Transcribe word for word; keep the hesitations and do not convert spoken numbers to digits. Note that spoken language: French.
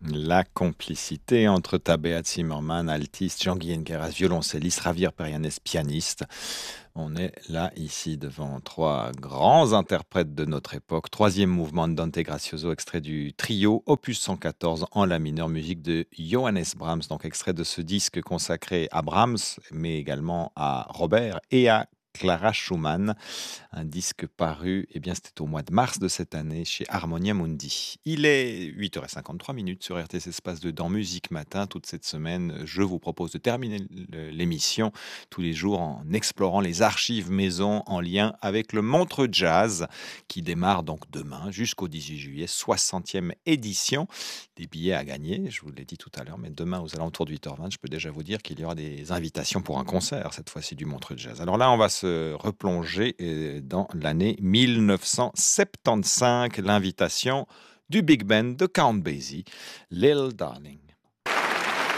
La complicité entre Tabea Zimmermann, altiste, Jean-Guy Ngueras, violoncelliste, Javier Perianes, pianiste. On est là, ici, devant trois grands interprètes de notre époque. Troisième mouvement de Dante Gracioso, extrait du trio Opus cent quatorze en la mineur, musique de Johannes Brahms, donc extrait de ce disque consacré à Brahms, mais également à Robert et à Clara Schumann, un disque paru, eh bien, c'était au mois de mars de cette année chez Harmonia Mundi. Il est huit heures cinquante-trois minutes sur R T C Espace de Dans Musique Matin. Toute cette semaine, je vous propose de terminer le- l'émission tous les jours en explorant les archives maison en lien avec le Montreux Jazz qui démarre donc demain jusqu'au dix-huit juillet, soixantième édition. Des billets à gagner, je vous l'ai dit tout à l'heure, mais demain aux alentours de huit heures vingt, je peux déjà vous dire qu'il y aura des invitations pour un concert, cette fois-ci du Montreux Jazz. Alors là, on va se replonger euh, dans l'année mille neuf cent soixante-quinze, l'invitation du Big Band de Count Basie, Lil Darling.